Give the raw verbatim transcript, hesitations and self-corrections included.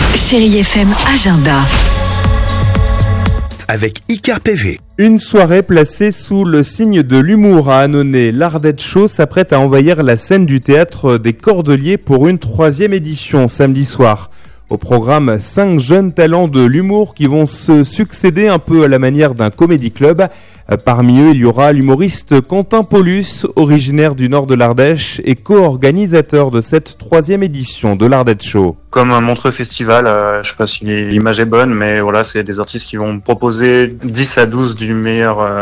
Chérie F M Agenda. Avec Icar P V. Une soirée placée sous le signe de l'humour à Annonay. L'Ardette Show s'apprête à envahir la scène du théâtre des Cordeliers pour une troisième édition samedi soir. Au programme, cinq jeunes talents de l'humour qui vont se succéder un peu à la manière d'un comédie club. Parmi eux, il y aura l'humoriste Quentin Paulus, originaire du nord de l'Ardèche et co-organisateur de cette troisième édition de l'Ardette Show. Comme un Montreux Festival, euh, je sais pas si l'image est bonne, mais voilà, c'est des artistes qui vont proposer dix à douze du meilleur euh,